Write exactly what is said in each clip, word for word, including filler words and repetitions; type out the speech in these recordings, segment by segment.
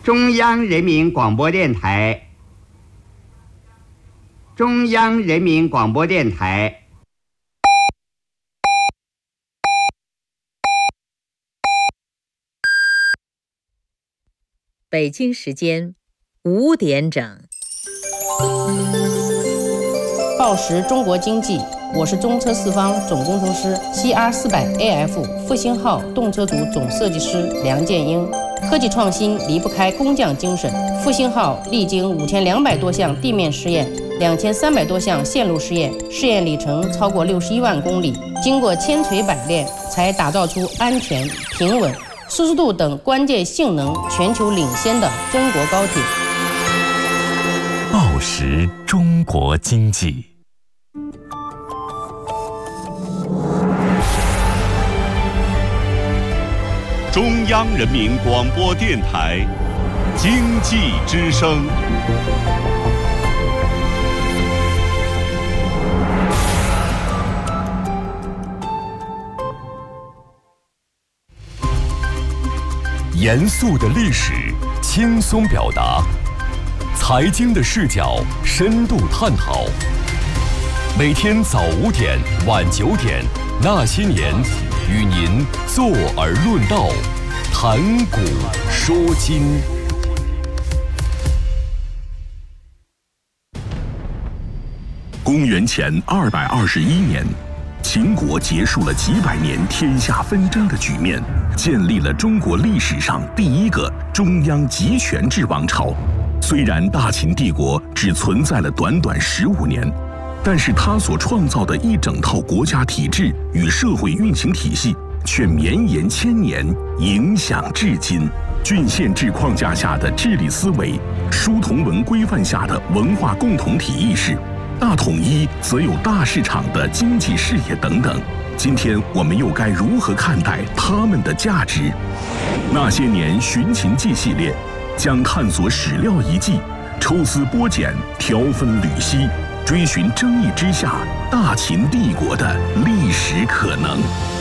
中央人民广播电台，中央人民广播电台。 北京时间五点整。 报时中国经济，我是中车四方总工程师 C R 四百 A F 复兴号动车组总设计师梁建英。科技创新离不开工匠精神，复兴号历经五千两百多项地面试验，两千三百多项线路试验，试验里程超过六十一万公里，经过千锤百炼，才打造出安全、平稳、舒适度等关键性能全球领先的中国高铁。 报时中国经济。 中央人民广播电台经济之声。 严肃的历史，轻松表达；财经的视角，深度探讨。每天早五点，晚九点，那些年，与您坐而论道，谈古说今。 公元前二百二十一年，秦国结束了几百年天下纷争的局面，建立了中国历史上第一个中央集权制王朝。虽然大秦帝国只存在了短短十五年，但是他所创造的一整套国家体制与社会运行体系却绵延千年，影响至今。郡县制框架下的治理思维，书同文规范下的文化共同体意识，大统一则有大市场的经济视野等等。今天我们又该如何看待他们的价值？那些年寻秦记系列将探索史料遗迹，抽丝剥茧，挑分缕析，追寻争议之下大秦帝国的历史可能。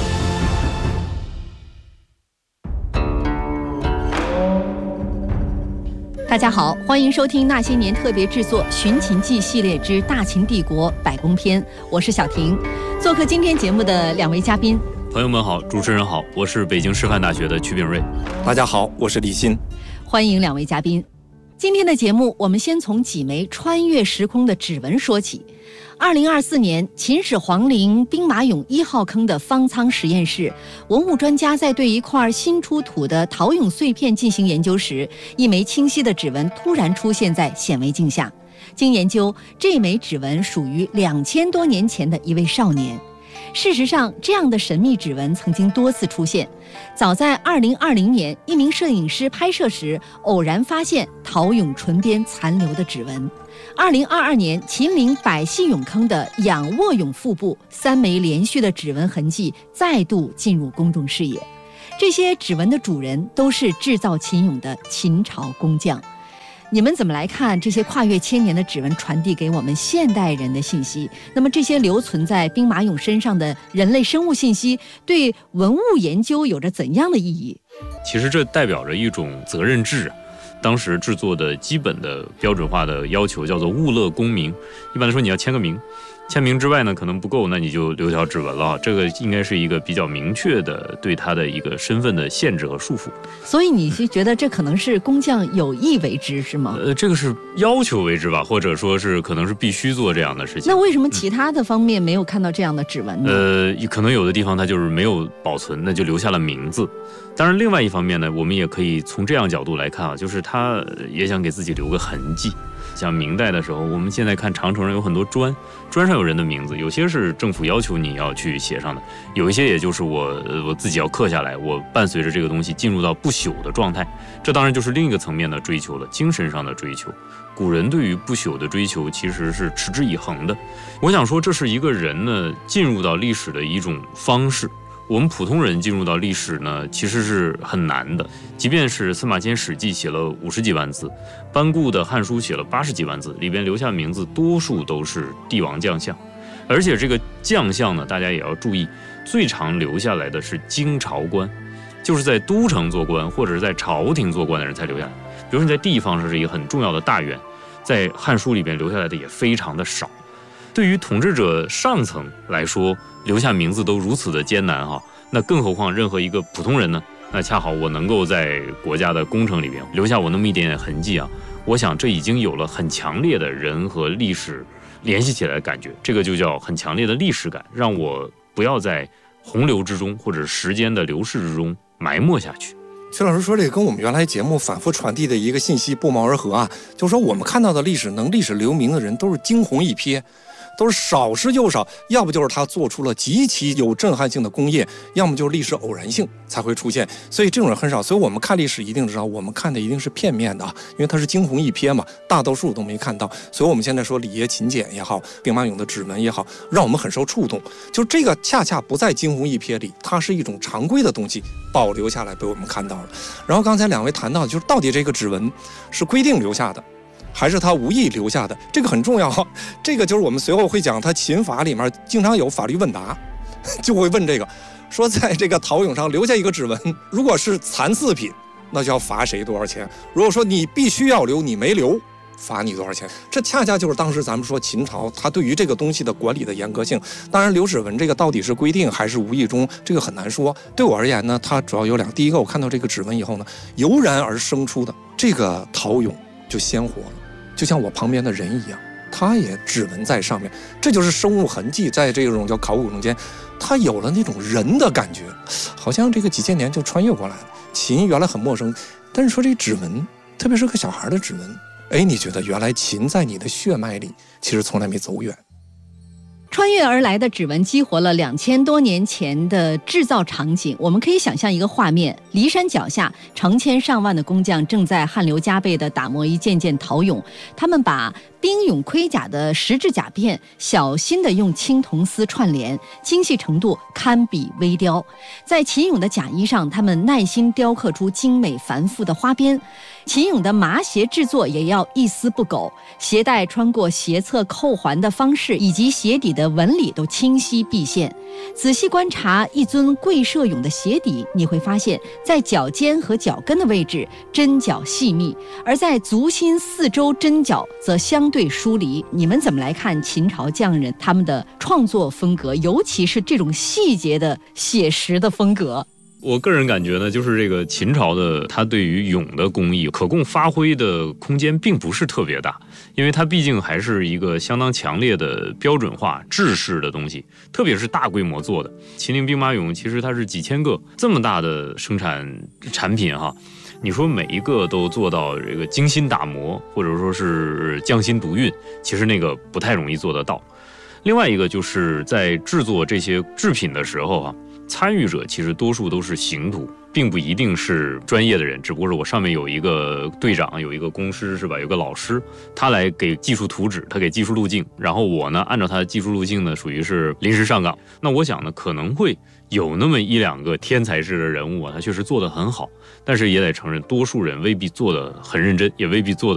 大家好，欢迎收听那些年特别制作《寻秦记》系列之大秦帝国百工篇，我是小婷。做客今天节目的两位嘉宾， 朋友们好，主持人好，我是北京师范大学的曲炳瑞。 大家好，我是李欣。 欢迎两位嘉宾。今天的节目，我们先从几枚穿越时空的指纹说起。二零二四年，秦始皇陵兵马俑一号坑的方舱实验室，文物专家在对一块新出土的陶俑碎片进行研究时，一枚清晰的指纹突然出现在显微镜下。经研究，这枚指纹属于两千多年前的一位少年。事实上，这样的神秘指纹曾经多次出现。早在二零二零年，一名摄影师拍摄时偶然发现陶俑唇边残留的指纹。二零二二年，秦陵百戏俑坑的仰卧俑腹部三枚连续的指纹痕迹再度进入公众视野。这些指纹的主人都是制造秦俑的秦朝工匠。你们怎么来看这些跨越千年的指纹传递给我们现代人的信息？那么这些留存在兵马俑身上的人类生物信息对文物研究有着怎样的意义？ 其实这代表着一种责任制，当时制作的基本的标准化的要求叫做物勒公名。一般来说你要签个名，签名之外呢可能不够，那你就留条指纹了。这个应该是一个比较明确的对他的一个身份的限制和束缚。 所以你是觉得这可能是工匠有意为之是吗？ 呃，这个是要求为之吧，或者说是可能是必须做这样的事情。 那为什么其他的方面没有看到这样的指纹呢？ 呃，可能有的地方它就是没有保存，那就留下了名字。当然另外一方面呢，我们也可以从这样角度来看啊，就是他也想给自己留个痕迹。像明代的时候，我们现在看长城上有很多砖，砖上有人的名字，有些是政府要求你要去写上的，有一些也就是我我自己要刻下来，我伴随着这个东西进入到不朽的状态。这当然就是另一个层面的追求了，精神上的追求。古人对于不朽的追求其实是持之以恒的。我想说，这是一个人呢进入到历史的一种方式。我们普通人进入到历史呢，其实是很难的。即便是司马迁《史记》写了五十几万字，班固的《汉书》写了八十几万字，里边留下名字多数都是帝王将相，而且这个将相呢，大家也要注意，最常留下来的是京朝官。 就是在都城做官或者是在朝廷做官的人才留下来。比如说你在地方上是一个很重要的大员，在《汉书》里边留下来的也非常的少。对于统治者上层来说，留下名字都如此的艰难哈，那更何况任何一个普通人呢？那恰好我能够在国家的工程里边留下我那么一点点痕迹啊，我想这已经有了很强烈的人和历史联系起来的感觉，这个就叫很强烈的历史感，让我不要在洪流之中或者时间的流逝之中埋没下去。 崔老师说这个跟我们原来节目反复传递的一个信息不谋而合啊，就是说我们看到的历史能历史留名的人都是惊鸿一瞥，都是少之又少，要不就是他做出了极其有震撼性的功业，要么就是历史偶然性才会出现，所以这种人很少。所以我们看历史一定知道，我们看的一定是片面的啊，因为它是惊鸿一瞥嘛，大多数都没看到。所以我们现在说李爷勤俭也好，兵马俑的指纹也好，让我们很受触动。就这个恰恰不在惊鸿一瞥里，它是一种常规的东西保留下来被我们看到了。然后刚才两位谈到的就是到底这个指纹是规定留下的还是他无意留下的，这个很重要。这个就是我们随后会讲，他秦法里面经常有法律问答，就会问这个，说在这个陶俑上留下一个指纹，如果是残次品，那就要罚谁多少钱？如果说你必须要留，你没留，罚你多少钱？这恰恰就是当时咱们说秦朝他对于这个东西的管理的严格性。当然留指纹这个到底是规定还是无意中，这个很难说。对我而言呢，它主要有两个，第一个，我看到这个指纹以后呢，油然而生出的这个陶俑就鲜活了，就像我旁边的人一样，他也指纹在上面，这就是生物痕迹，在这种叫考古中间，他有了那种人的感觉，好像这个几千年就穿越过来了。秦原来很陌生，但是说这指纹，特别是个小孩的指纹，哎，你觉得原来秦在你的血脉里其实从来没走远。 穿越而来的指纹激活了两千多年前的制造场景，我们可以想象一个画面：骊山脚下，成千上万的工匠正在汗流浃背地打磨一件件陶俑，他们把兵俑盔甲的十质甲片小心地用青铜丝串联，精细程度堪比微雕。在秦俑的甲衣上，他们耐心雕刻出精美繁复的花边。秦俑的麻鞋制作也要一丝不苟，鞋带穿过鞋侧扣环的方式以及鞋底的纹理都清晰毕现。仔细观察一尊跪射俑的鞋底，你会发现在脚尖和脚跟的位置针脚细密，而在足心四周针脚则相对疏离。你们怎么来看秦朝匠人他们的创作风格，尤其是这种细节的写实的风格？ 我个人感觉呢，就是这个秦朝的它对于俑的工艺可供发挥的空间并不是特别大，因为它毕竟还是一个相当强烈的标准化制式的东西，特别是大规模做的秦陵兵马俑，其实它是几千个这么大的生产产品哈，你说每一个都做到这个精心打磨，或者说是匠心独运，其实那个不太容易做得到。另外一个就是在制作这些制品的时候啊，参与者其实多数都是刑徒，并不一定是专业的人，只不过是我上面有一个队长，有一个工师是吧，有个老师，他来给技术图纸，他给技术路径，然后我呢按照他的技术路径呢属于是临时上岗。那我想呢可能会有那么一两个天才式的人物啊，他确实做得很好，但是也得承认多数人未必做得很认真，也未必做得